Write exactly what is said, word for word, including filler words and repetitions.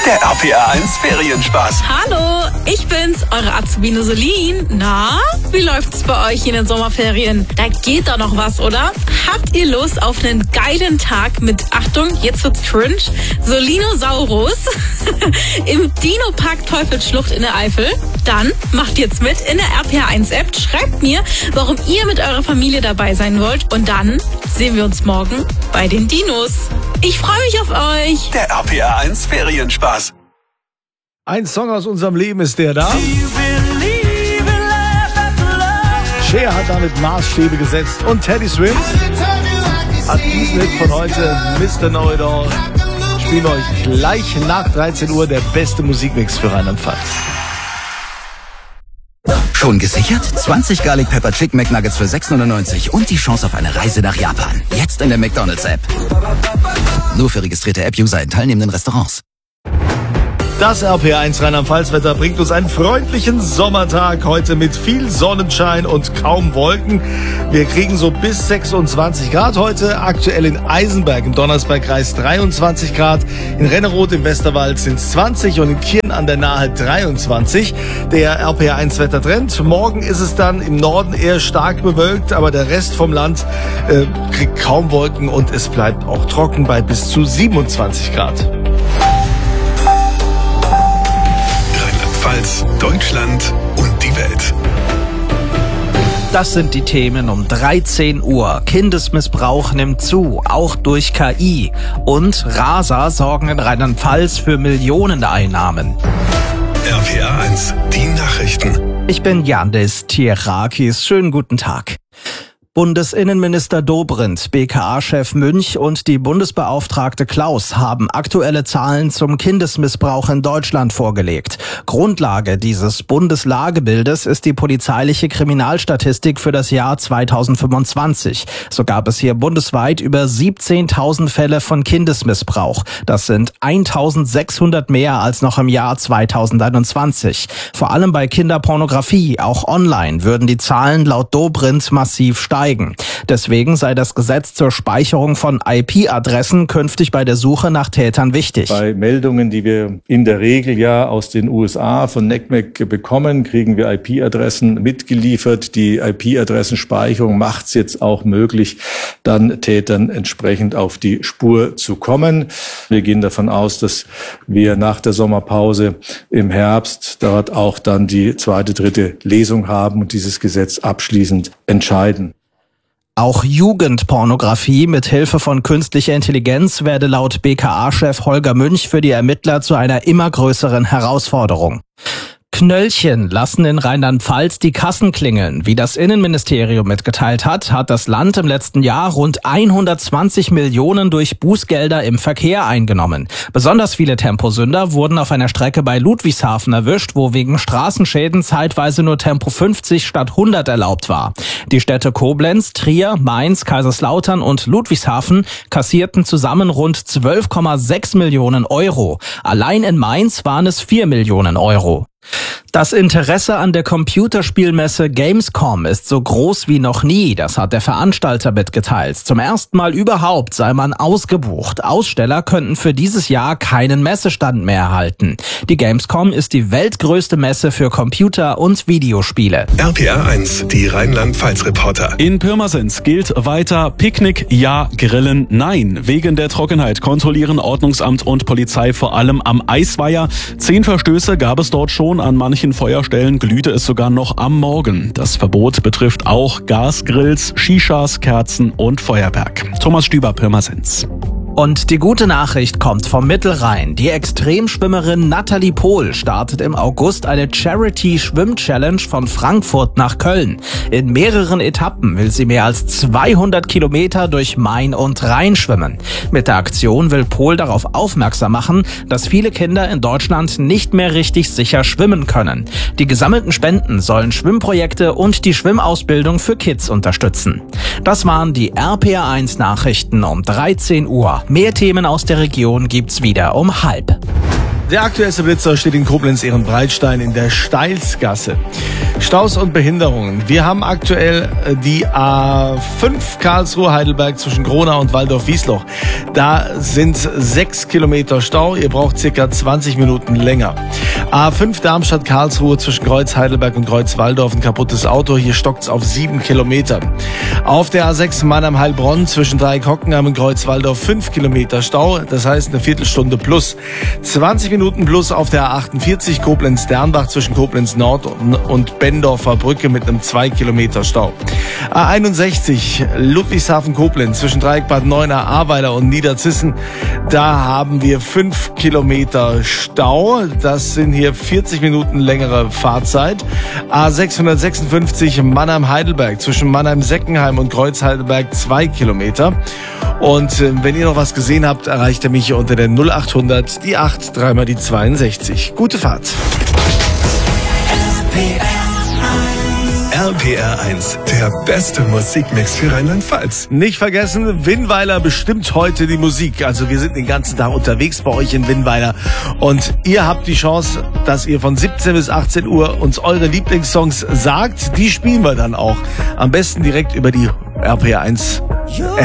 Der R P R eins Ferienspaß. Hallo, ich bin's, eure Azubine Solin. Na, wie läuft's bei euch in den Sommerferien? Da geht doch noch was, oder? Habt ihr Lust auf einen geilen Tag mit, Achtung, jetzt wird's cringe, Solinosaurus im Dino-Park Teufelsschlucht in der Eifel? Dann macht jetzt mit in der R P R eins App, schreibt mir, warum ihr mit eurer Familie dabei sein wollt und dann sehen wir uns morgen bei den Dinos. Ich freue mich auf euch. Der R P R eins Ferienspaß. Ein Song aus unserem Leben ist der da. Cher hat damit Maßstäbe gesetzt und Teddy Swims hat diesen Hit von heute, Mister Know-It-All. Spielen wir euch gleich nach dreizehn Uhr der beste Musikmix für Rheinland-Pfalz. Schon gesichert? zwanzig Garlic Pepper Chicken McNuggets für sechs neunundneunzig und die Chance auf eine Reise nach Japan. Jetzt in der McDonald's-App. Nur für registrierte App-User in teilnehmenden Restaurants. Das R P R eins Rheinland-Pfalz-Wetter bringt uns einen freundlichen Sommertag heute mit viel Sonnenschein und kaum Wolken. Wir kriegen so bis sechsundzwanzig Grad heute. Aktuell in Eisenberg im Donnersbergkreis dreiundzwanzig Grad. In Renneroth im Westerwald sind es zwanzig und in Kirn an der Nahe dreiundzwanzig. Der R P R eins Wettertrend. Morgen ist es dann im Norden eher stark bewölkt, aber der Rest vom Land äh, kriegt kaum Wolken und es bleibt auch trocken bei bis zu siebenundzwanzig Grad. Deutschland und die Welt. Das sind die Themen um dreizehn Uhr. Kindesmissbrauch nimmt zu, auch durch K I. Und Raser sorgen in Rheinland-Pfalz für Millioneneinnahmen. R P R eins, die Nachrichten. Ich bin Yandis Tierakis. Schönen guten Tag. Bundesinnenminister Dobrindt, B K A-Chef Münch und die Bundesbeauftragte Klaus haben aktuelle Zahlen zum Kindesmissbrauch in Deutschland vorgelegt. Grundlage dieses Bundeslagebildes ist die polizeiliche Kriminalstatistik für das Jahr zweitausendfünfundzwanzig. So gab es hier bundesweit über siebzehntausend Fälle von Kindesmissbrauch. Das sind eintausendsechshundert mehr als noch im Jahr zweitausendeinundzwanzig. Vor allem bei Kinderpornografie, auch online, würden die Zahlen laut Dobrindt massiv steigen. Deswegen sei das Gesetz zur Speicherung von I P-Adressen künftig bei der Suche nach Tätern wichtig. Bei Meldungen, die wir in der Regel ja aus den U S A von N C M E C bekommen, kriegen wir I P-Adressen mitgeliefert. Die I P-Adressenspeicherung macht es jetzt auch möglich, dann Tätern entsprechend auf die Spur zu kommen. Wir gehen davon aus, dass wir nach der Sommerpause im Herbst dort auch dann die zweite, dritte Lesung haben und dieses Gesetz abschließend entscheiden. Auch Jugendpornografie mit Hilfe von künstlicher Intelligenz werde laut B K A-Chef Holger Münch für die Ermittler zu einer immer größeren Herausforderung. Knöllchen lassen in Rheinland-Pfalz die Kassen klingeln. Wie das Innenministerium mitgeteilt hat, hat das Land im letzten Jahr rund hundertzwanzig Millionen durch Bußgelder im Verkehr eingenommen. Besonders viele Temposünder wurden auf einer Strecke bei Ludwigshafen erwischt, wo wegen Straßenschäden zeitweise nur Tempo fünfzig statt hundert erlaubt war. Die Städte Koblenz, Trier, Mainz, Kaiserslautern und Ludwigshafen kassierten zusammen rund zwölf Komma sechs Millionen Euro. Allein in Mainz waren es vier Millionen Euro. Das Interesse an der Computerspielmesse Gamescom ist so groß wie noch nie, das hat der Veranstalter mitgeteilt. Zum ersten Mal überhaupt sei man ausgebucht. Aussteller könnten für dieses Jahr keinen Messestand mehr erhalten. Die Gamescom ist die weltgrößte Messe für Computer- und Videospiele. R P R eins, die Rheinland-Pfalz-Reporter. In Pirmasens gilt weiter Picknick ja, Grillen nein. Wegen der Trockenheit kontrollieren Ordnungsamt und Polizei vor allem am Eisweiher. Zehn Verstöße gab es dort schon. An manchen Feuerstellen glühte es sogar noch am Morgen. Das Verbot betrifft auch Gasgrills, Shishas, Kerzen und Feuerwerk. Thomas Stüber, Pirmasens. Und die gute Nachricht kommt vom Mittelrhein. Die Extremschwimmerin Nathalie Pohl startet im August eine Charity-Schwimm-Challenge von Frankfurt nach Köln. In mehreren Etappen will sie mehr als zweihundert Kilometer durch Main und Rhein schwimmen. Mit der Aktion will Pohl darauf aufmerksam machen, dass viele Kinder in Deutschland nicht mehr richtig sicher schwimmen können. Die gesammelten Spenden sollen Schwimmprojekte und die Schwimmausbildung für Kids unterstützen. Das waren die R P R eins Nachrichten um dreizehn Uhr. Mehr Themen aus der Region gibt's wieder um halb. Der aktuellste Blitzer steht in Koblenz-Ehrenbreitstein in der Steilsgasse. Staus und Behinderungen. Wir haben aktuell die A fünf Karlsruhe-Heidelberg zwischen Gronau und Waldorf-Wiesloch. Da sind sechs Kilometer Stau. Ihr braucht circa zwanzig Minuten länger. A fünf Darmstadt-Karlsruhe zwischen Kreuz-Heidelberg und Kreuz-Waldorf. Ein kaputtes Auto. Hier stockt's auf sieben Kilometer. Auf der A sechs Mannheim-Heilbronn zwischen Dreieck-Hockenheim und Kreuz-Waldorf fünf Kilometer Stau. Das heißt eine Viertelstunde plus. zwanzig Minuten plus auf der A achtundvierzig Koblenz-Dernbach zwischen Koblenz-Nord und Bendorfer Brücke mit einem zwei Kilometer Stau. A einundsechzig Ludwigshafen-Koblenz zwischen Dreieck Bad Neuenahr, Ahrweiler und Niederzissen. Da haben wir fünf Kilometer Stau. Das sind hier vierzig Minuten längere Fahrzeit. A sechshundertsechsundfünfzig Mannheim-Heidelberg zwischen Mannheim-Seckenheim und Kreuz-Heidelberg zwei Kilometer. Und äh, wenn ihr noch was gesehen habt, erreicht ihr mich hier unter der null achthundert, die acht, dreimal die zweiundsechzig. Gute Fahrt. R P R eins, der beste Musikmix für Rheinland-Pfalz. Nicht vergessen, Winnweiler bestimmt heute die Musik. Also wir sind den ganzen Tag unterwegs bei euch in Winnweiler. Und ihr habt die Chance, dass ihr von siebzehn bis achtzehn Uhr uns eure Lieblingssongs sagt. Die spielen wir dann auch. Am besten direkt über die R P R eins